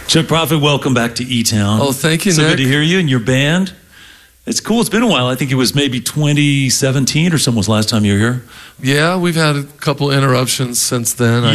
Chuck Prophet, welcome back to E-Town. Oh, thank you, so Nick. Good to hear you and your band. It's cool. It's been a while. I think it was maybe 2017 or something was the last time you were here. Yeah, we've had a couple interruptions since then.